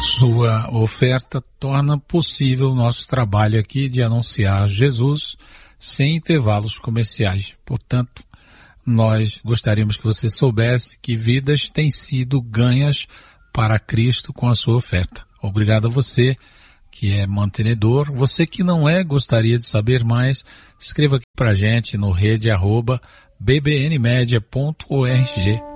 Sua oferta torna possível o nosso trabalho aqui de anunciar Jesus sem intervalos comerciais. Portanto, nós gostaríamos que você soubesse que vidas têm sido ganhas para Cristo com a sua oferta. Obrigado a você que é mantenedor. Você que não é, gostaria de saber mais, escreva aqui pra gente no rede@bbnmedia.org.